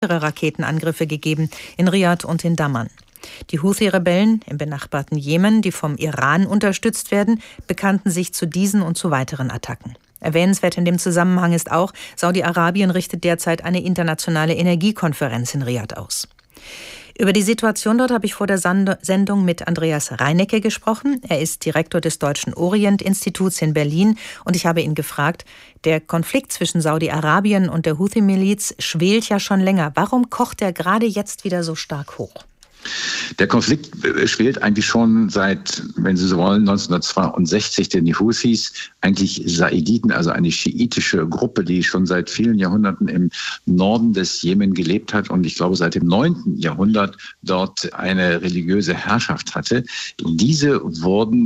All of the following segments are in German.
Raketenangriffe gegeben in Riad und in Daman. Die Houthi-Rebellen im benachbarten Jemen, die vom Iran unterstützt werden, bekannten sich zu diesen und zu weiteren Attacken. Erwähnenswert in dem Zusammenhang ist auch, Saudi-Arabien richtet derzeit eine internationale Energiekonferenz in Riad aus. Über die Situation dort habe ich vor der Sendung mit Andreas Reinecke gesprochen. Er ist Direktor des Deutschen Orient-Instituts in Berlin und ich habe ihn gefragt, der Konflikt zwischen Saudi-Arabien und der Houthi-Miliz schwelt ja schon länger. Warum kocht er gerade jetzt wieder so stark hoch? Der Konflikt schwelt eigentlich schon seit, wenn Sie so wollen, 1962, denn die Houthis, eigentlich Saiditen, also eine schiitische Gruppe, die schon seit vielen Jahrhunderten im Norden des Jemen gelebt hat und ich glaube seit dem 9. Jahrhundert dort eine religiöse Herrschaft hatte. Diese wurden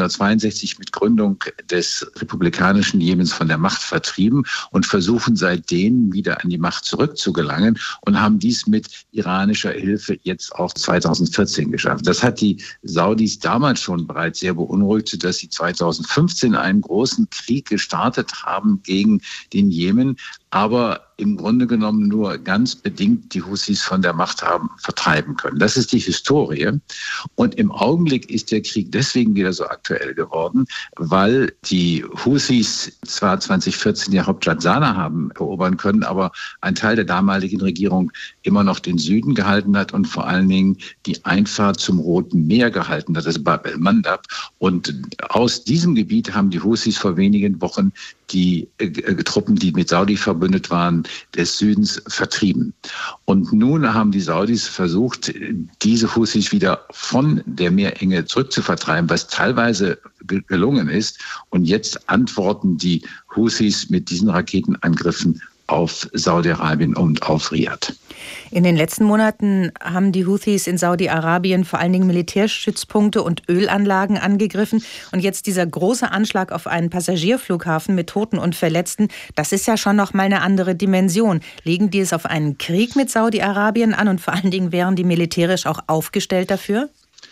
1962 mit Gründung des republikanischen Jemens von der Macht vertrieben und versuchen seitdem wieder an die Macht zurückzugelangen und haben dies mit iranischer Hilfe jetzt auch 2014 geschafft. Das hat die Saudis damals schon bereits sehr beunruhigt, sodass sie 2015 einen großen Krieg gestartet haben gegen den Jemen, aber im Grunde genommen nur ganz bedingt die Houthis von der Macht haben vertreiben können. Das ist die Historie. Und im Augenblick ist der Krieg deswegen wieder so aktuell geworden, weil die Houthis zwar 2014 die Hauptstadt Sanaa haben erobern können, aber ein Teil der damaligen Regierung immer noch den Süden gehalten hat und vor allen Dingen die Einfahrt zum Roten Meer gehalten hat, das Bab el-Mandab. Und aus diesem Gebiet haben die Houthis vor wenigen Wochen die Truppen, die mit Saudi verbündet waren, des Südens vertrieben. Und nun haben die Saudis versucht, diese Houthis wieder von der Meerenge zurückzuvertreiben, was teilweise gelungen ist. Und jetzt antworten die Houthis mit diesen Raketenangriffen auf Saudi-Arabien und auf Riad. In den letzten Monaten haben die Houthis in Saudi-Arabien vor allen Dingen Militärstützpunkte und Ölanlagen angegriffen. Und jetzt dieser große Anschlag auf einen Passagierflughafen mit Toten und Verletzten, das ist ja schon noch mal eine andere Dimension. Legen die es auf einen Krieg mit Saudi-Arabien an und vor allen Dingen wären die militärisch auch aufgestellt dafür?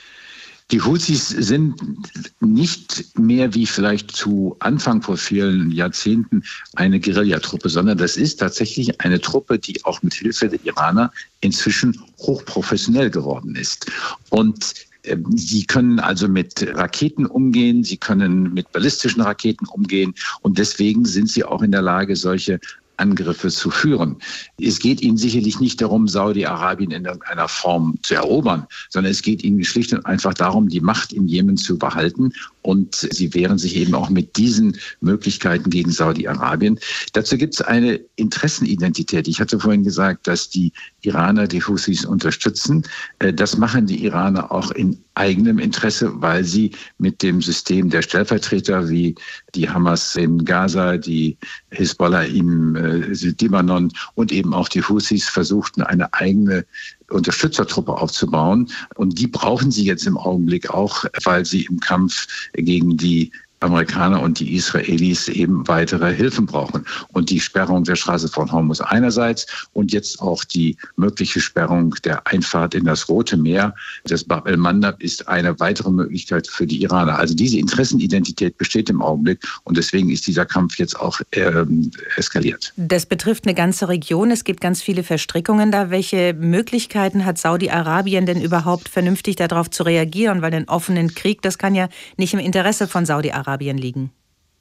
Die Houthis sind nicht mehr wie vielleicht zu Anfang vor vielen Jahrzehnten eine Guerillatruppe, sondern das ist tatsächlich eine Truppe, die auch mit Hilfe der Iraner inzwischen hochprofessionell geworden ist. Und sie können also mit Raketen umgehen, sie können mit ballistischen Raketen umgehen und deswegen sind sie auch in der Lage, solche Angriffe zu führen. Es geht ihnen sicherlich nicht darum, Saudi-Arabien in irgendeiner Form zu erobern, sondern es geht ihnen schlicht und einfach darum, die Macht im Jemen zu behalten. Und sie wehren sich eben auch mit diesen Möglichkeiten gegen Saudi-Arabien. Dazu gibt es eine Interessenidentität. Ich hatte vorhin gesagt, dass die Iraner die Houthis unterstützen. Das machen die Iraner auch in eigenem Interesse, weil sie mit dem System der Stellvertreter wie die Hamas in Gaza, die Hisbollah im Südlibanon und eben auch die Houthis versuchten, eine eigene Unterstützertruppe aufzubauen. Und die brauchen sie jetzt im Augenblick auch, weil sie im Kampf gegen die Amerikaner und die Israelis eben weitere Hilfen brauchen. Und die Sperrung der Straße von Hormuz einerseits und jetzt auch die mögliche Sperrung der Einfahrt in das Rote Meer, das Bab el-Mandab, ist eine weitere Möglichkeit für die Iraner. Also diese Interessenidentität besteht im Augenblick und deswegen ist dieser Kampf jetzt auch eskaliert. Das betrifft eine ganze Region. Es gibt ganz viele Verstrickungen da. Welche Möglichkeiten hat Saudi-Arabien denn überhaupt vernünftig darauf zu reagieren? Weil den offenen Krieg, das kann ja nicht im Interesse von Saudi-Arabien liegen.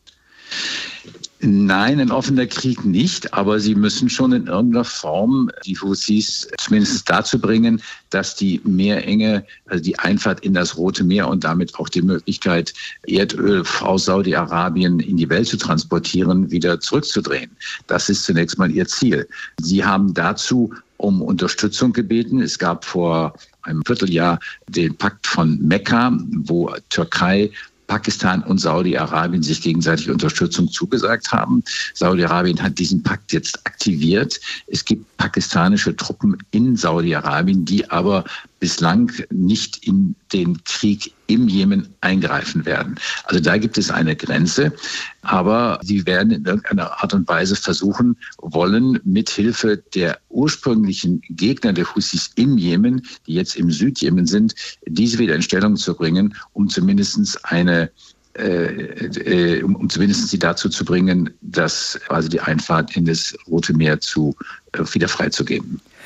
Nein, ein offener Krieg nicht, aber sie müssen schon in irgendeiner Form die Houthis zumindest dazu bringen, dass die Meerenge, also die Einfahrt in das Rote Meer und damit auch die Möglichkeit, Erdöl aus Saudi-Arabien in die Welt zu transportieren, wieder zurückzudrehen. Das ist zunächst mal ihr Ziel. Sie haben dazu um Unterstützung gebeten. Es gab vor einem Vierteljahr den Pakt von Mekka, wo Türkei, Pakistan und Saudi-Arabien sich gegenseitig Unterstützung zugesagt haben. Saudi-Arabien hat diesen Pakt jetzt aktiviert. Es gibt pakistanische Truppen in Saudi-Arabien, die aber bislang nicht in den Krieg im Jemen eingreifen werden. Also da gibt es eine Grenze, aber sie werden in irgendeiner Art und Weise versuchen wollen, mithilfe der ursprünglichen Gegner der Houthis im Jemen, die jetzt im Südjemen sind, diese wieder in Stellung zu bringen, um zumindest sie dazu zu bringen, dass also die Einfahrt in das Rote Meer wieder freizugeben.